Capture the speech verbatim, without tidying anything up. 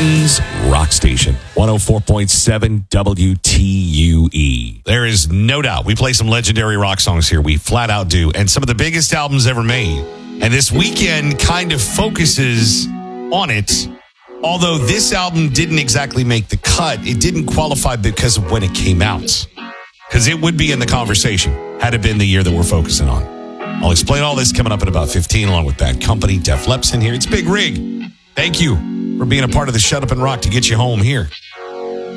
Manhattan's rock station, one oh four point seven W T U E. There is no doubt we play some legendary rock songs here. We flat out do. And some of the biggest albums ever made. And this weekend kind of focuses on it. Although this album didn't exactly make the cut, it didn't qualify because of when it came out. Because it would be in the conversation had it been the year that we're focusing on. I'll explain all this coming up in about fifteen, along with Bad Company. Def Lepp's in here. It's Big Rig. Thank you for being a part of the Shut Up and Rock to get you home here.